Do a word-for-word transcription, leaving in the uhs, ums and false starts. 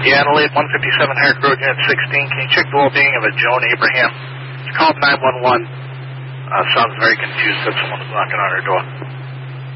Yeah, Adelaide, one fifty-seven Herrick Road, Unit sixteen. Can you check the well-being of a Joan Abraham? She called nine one one. Uh, sounds very confused that someone was knocking on her door.